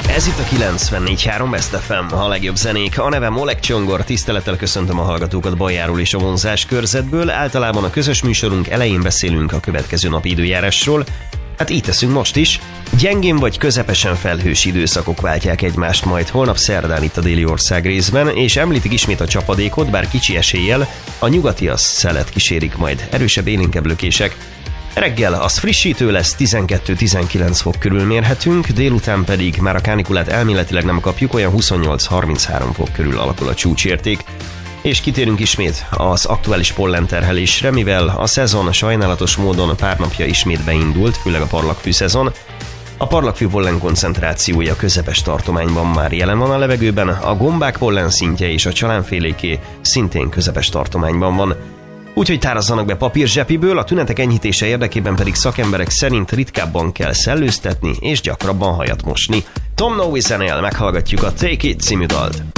Ez itt a 94.3 Best FM, a legjobb zenék. A nevem Oleg Csongor, tisztelettel köszöntöm a hallgatókat Bajáról és a vonzás körzetből. Általában a közös műsorunk elején beszélünk a következő napi időjárásról. Hát így teszünk most is. Gyengén vagy közepesen felhős időszakok váltják egymást majd holnap szerdán itt a déli ország részben, és említik ismét a csapadékot, bár kicsi eséllyel, a nyugati az szelet kísérik majd, erősebb élénkebb lökések. Reggel az frissítő lesz, 12-19 fok körül mérhetünk, délután pedig már a kánikulát elméletileg nem kapjuk, olyan 28-33 fok körül alakul a csúcsérték. És kitérünk ismét az aktuális pollenterhelésre, mivel a szezon sajnálatos módon pár napja ismét beindult, főleg a parlagfű szezon. A parlagfű pollen koncentrációja közepes tartományban már jelen van a levegőben, a gombák pollen szintje és a csalánféléké szintén közepes tartományban van. Úgyhogy tárazzanak be papírzsepiből, a tünetek enyhítése érdekében pedig szakemberek szerint ritkábban kell szellőztetni és gyakrabban hajat mosni. Tom Nowie zenél, meghallgatjuk a Take It című dalt.